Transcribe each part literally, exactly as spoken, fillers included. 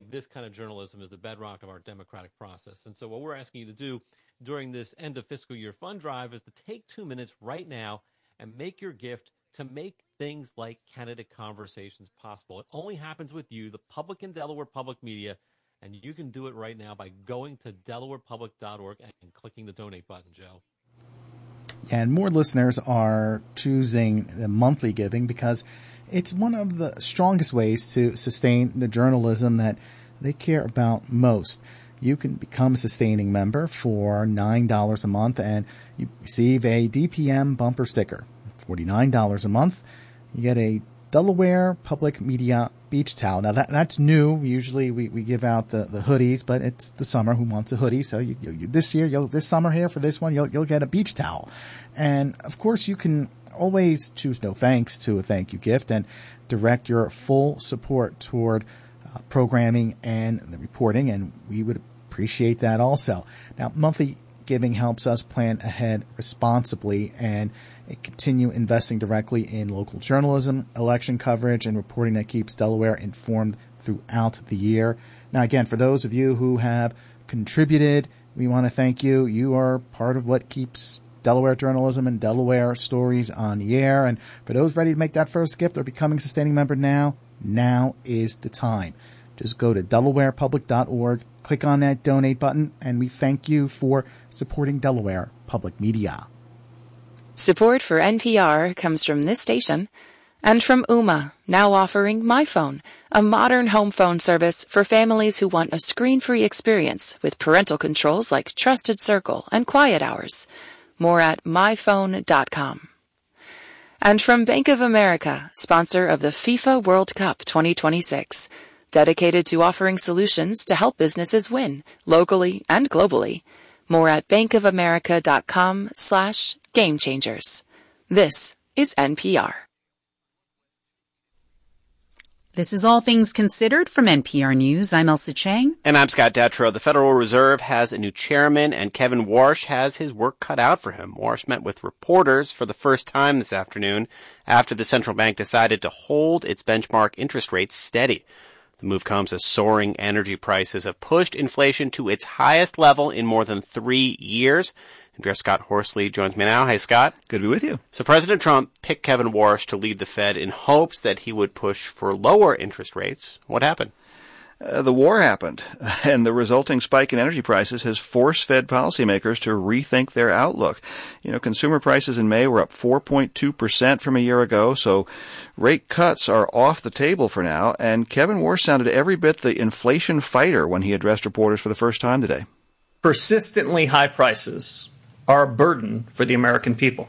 this kind of journalism is the bedrock of our democratic process. And so what we're asking you to do during this end of fiscal year fund drive is to take two minutes right now and make your gift to make things like candidate conversations possible. It only happens with you, the public in Delaware Public Media, and you can do it right now by going to delaware public dot org and clicking the donate button, Joe. And more listeners are choosing the monthly giving because it's one of the strongest ways to sustain the journalism that they care about most. You can become a sustaining member for nine dollars a month and you receive a D P M bumper sticker. forty-nine dollars a month, you get a Delaware Public Media beach towel. Now, that that's new. Usually we, we give out the, the hoodies, but it's the summer. Who wants a hoodie? So you, you, this year, you'll, this summer here for this one, you'll, you'll get a beach towel. And, of course, you can always choose no thanks to a thank you gift and direct your full support toward uh, programming and the reporting, and we would appreciate that also. Now, monthly giving helps us plan ahead responsibly and continue investing directly in local journalism, election coverage, and reporting that keeps Delaware informed throughout the year. Now, again, for those of you who have contributed, we want to thank you. You are part of what keeps Delaware journalism and Delaware stories on the air. And for those ready to make that first gift or becoming a sustaining member now, now is the time. Just go to delaware public dot org, click on that donate button, and we thank you for supporting Delaware Public Media. Support for N P R comes from this station and from Ooma, now offering MyPhone, a modern home phone service for families who want a screen-free experience with parental controls like Trusted Circle and Quiet Hours. More at my phone dot com. And from Bank of America, sponsor of the FIFA World Cup twenty twenty-six, dedicated to offering solutions to help businesses win, locally and globally. More at bankofamerica.com slash game changers. This is N P R. This is All Things Considered from N P R News. I'm Elsa Chang. And I'm Scott Detrow. The Federal Reserve has a new chairman, and Kevin Warsh has his work cut out for him. Warsh met with reporters for the first time this afternoon after the central bank decided to hold its benchmark interest rates steady. The move comes as soaring energy prices have pushed inflation to its highest level in more than three years. N P R's Scott Horsley joins me now. Hey, Scott. Good to be with you. So President Trump picked Kevin Warsh to lead the Fed in hopes that he would push for lower interest rates. What happened? Uh, the war happened, and the resulting spike in energy prices has forced Fed policymakers to rethink their outlook. You know, consumer prices in May were up four point two percent from a year ago, so rate cuts are off the table for now, and Kevin Warsh sounded every bit the inflation fighter when he addressed reporters for the first time today. Persistently high prices are a burden for the American people.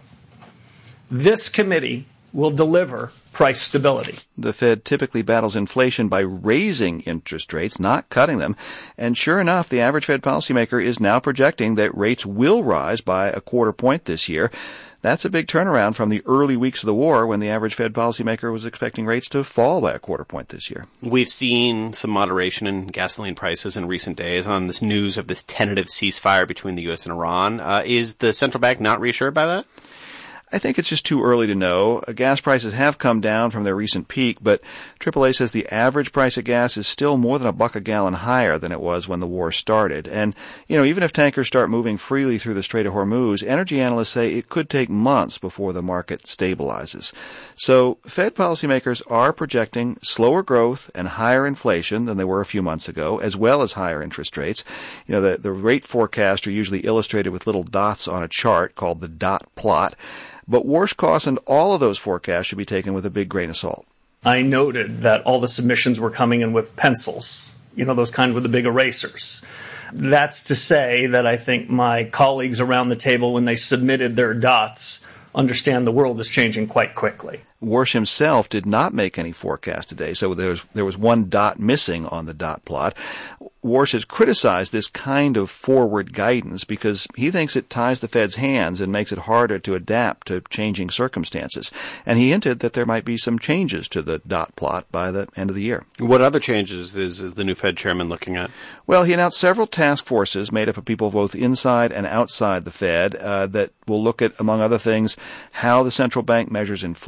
This committee will deliver price stability. The Fed typically battles inflation by raising interest rates, not cutting them. And sure enough, the average Fed policymaker is now projecting that rates will rise by a quarter point this year. That's a big turnaround from the early weeks of the war when the average Fed policymaker was expecting rates to fall by a quarter point this year. We've seen some moderation in gasoline prices in recent days on this news of this tentative ceasefire between the U S and Iran. Uh, is the central bank not reassured by that? I think it's just too early to know. Gas prices have come down from their recent peak, but triple A says the average price of gas is still more than a buck a gallon higher than it was when the war started. And, you know, even if tankers start moving freely through the Strait of Hormuz, energy analysts say it could take months before the market stabilizes. So Fed policymakers are projecting slower growth and higher inflation than they were a few months ago, as well as higher interest rates. You know, the, the rate forecasts are usually illustrated with little dots on a chart called the dot plot. But Warsh cautioned all of those forecasts should be taken with a big grain of salt. I noted that all the submissions were coming in with pencils, you know, those kind with the big erasers. That's to say that I think my colleagues around the table, when they submitted their dots, understand the world is changing quite quickly. Warsh himself did not make any forecast today, so there was, there was one dot missing on the dot plot. Warsh has criticized this kind of forward guidance because he thinks it ties the Fed's hands and makes it harder to adapt to changing circumstances. And he hinted that there might be some changes to the dot plot by the end of the year. What other changes is, is the new Fed chairman looking at? Well, he announced several task forces made up of people both inside and outside the Fed uh, that will look at, among other things, how the central bank measures inflation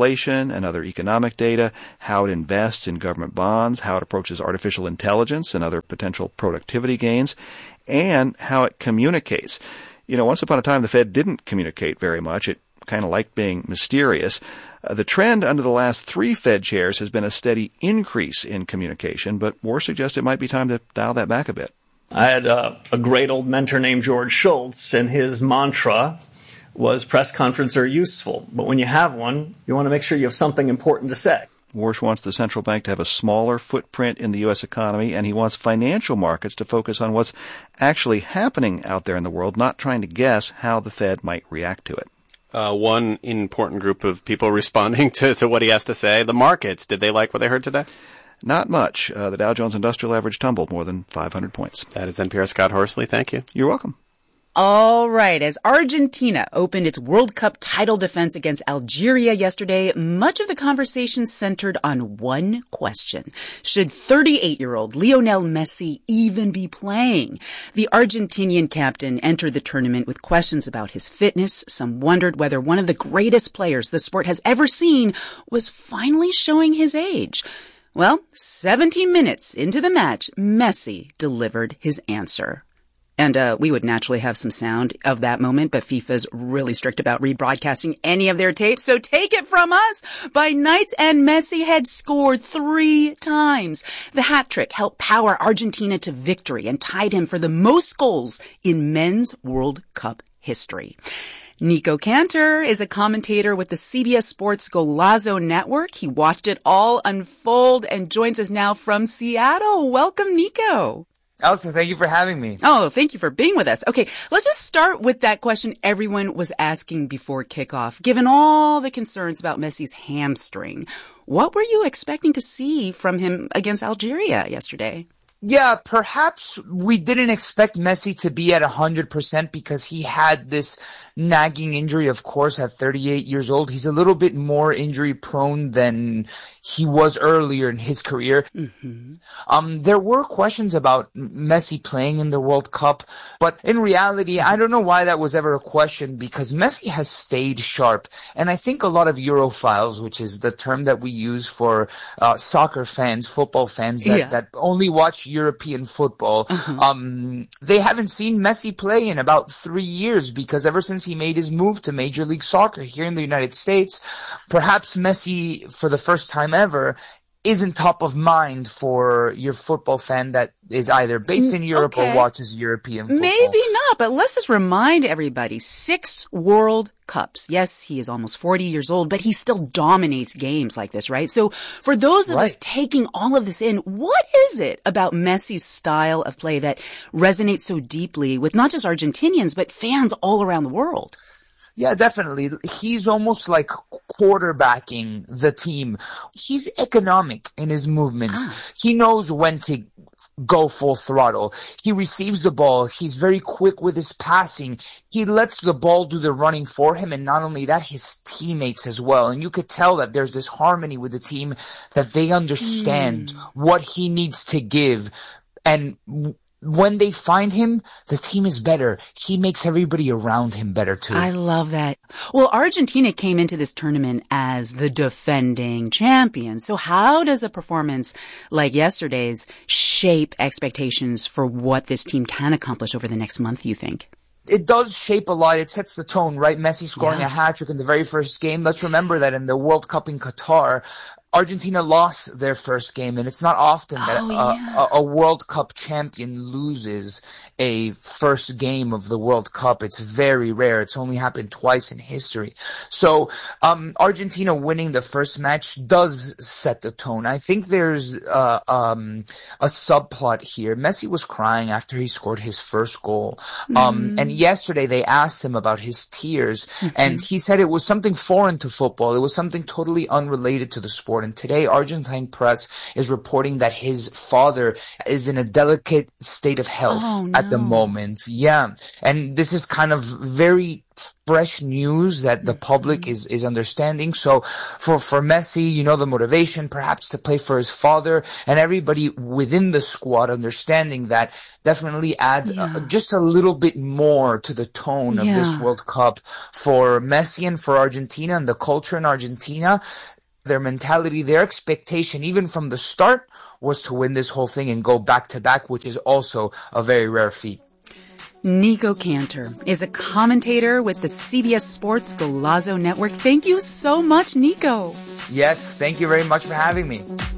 inflation and other economic data, how it invests in government bonds, how it approaches artificial intelligence and other potential productivity gains, and how it communicates. You know, once upon a time, the Fed didn't communicate very much. It kind of liked being mysterious. Uh, the trend under the last three Fed chairs has been a steady increase in communication, but Warsh suggests it might be time to dial that back a bit. I had a, a great old mentor named George Shultz, and his mantra was press conferences are useful, but when you have one, you want to make sure you have something important to say. Warsh wants the central bank to have a smaller footprint in the U S economy, and he wants financial markets to focus on what's actually happening out there in the world, not trying to guess how the Fed might react to it. Uh, one important group of people responding to, to what he has to say, the markets. Did they like what they heard today? Not much. Uh, the Dow Jones Industrial Average tumbled more than five hundred points. That is N P R Scott Horsley. Thank you. You're welcome. All right. As Argentina opened its World Cup title defense against Algeria yesterday, much of the conversation centered on one question. Should thirty-eight-year-old Lionel Messi even be playing? The Argentinian captain entered the tournament with questions about his fitness. Some wondered whether one of the greatest players the sport has ever seen was finally showing his age. Well, seventeen minutes into the match, Messi delivered his answer. And uh, we would naturally have some sound of that moment, but FIFA's really strict about rebroadcasting any of their tapes. So take it from us. By night's end, Messi had scored three times. The hat trick helped power Argentina to victory and tied him for the most goals in men's World Cup history. Nico Cantor is a commentator with the C B S Sports Golazo Network. He watched it all unfold and joins us now from Seattle. Welcome, Nico. Elsa, thank you for having me. Oh, thank you for being with us. Okay, let's just start with that question everyone was asking before kickoff. Given all the concerns about Messi's hamstring, what were you expecting to see from him against Algeria yesterday? Yeah, perhaps we didn't expect Messi to be at one hundred percent because he had this nagging injury, of course, at thirty-eight years old. He's a little bit more injury prone than he was earlier in his career. Mm-hmm. Um, there were questions about Messi playing in the World Cup, but in reality, I don't know why that was ever a question because Messi has stayed sharp. And I think a lot of Europhiles, which is the term that we use for uh, soccer fans, football fans that, yeah. that only watch European football, uh-huh. um, they haven't seen Messi play in about three years because ever since he made his move to Major League Soccer here in the United States, perhaps Messi, for the first time ever, isn't top of mind for your football fan that is either based in Europe okay. or watches European football. Maybe not, but let's just remind everybody, six World Cups. Yes, he is almost forty years old, but he still dominates games like this, right? So for those of right. us taking all of this in, what is it about Messi's style of play that resonates so deeply with not just Argentinians, but fans all around the world? Yeah, definitely. He's almost like quarterbacking the team. He's economic in his movements. Ah. He knows when to go full throttle. He receives the ball. He's very quick with his passing. He lets the ball do the running for him. And not only that, his teammates as well. And you could tell that there's this harmony with the team, that they understand mm. what he needs to give. And when they find him, the team is better. He makes everybody around him better too. I love that. Well, Argentina came into this tournament as the defending champion. So how does a performance like yesterday's shape expectations for what this team can accomplish over the next month, you think? It does shape a lot. It sets the tone, right? Messi scoring yeah. a hat-trick in the very first game. Let's remember that in the World Cup in Qatar, Argentina lost their first game, and it's not often that oh, a, yeah. a, a World Cup champion loses a first game of the World Cup. It's very rare. It's only happened twice in history. So um Argentina winning the first match does set the tone. I think there's uh, um a subplot here. Messi was crying after he scored his first goal. Mm-hmm. Um and yesterday they asked him about his tears, mm-hmm. and he said it was something foreign to football. It was something totally unrelated to the sport. And today, Argentine press is reporting that his father is in a delicate state of health oh, no. at the moment. Yeah. And this is kind of very fresh news that the public is, is understanding. So for, for Messi, you know, the motivation perhaps to play for his father, and everybody within the squad understanding that definitely adds yeah. uh, just a little bit more to the tone of yeah. this World Cup for Messi and for Argentina and the culture in Argentina. Their mentality, their expectation, even from the start, was to win this whole thing and go back-to-back, which is also a very rare feat. Nico Cantor is a commentator with the C B S Sports Golazo Network. Thank you so much, Nico. Yes, thank you very much for having me.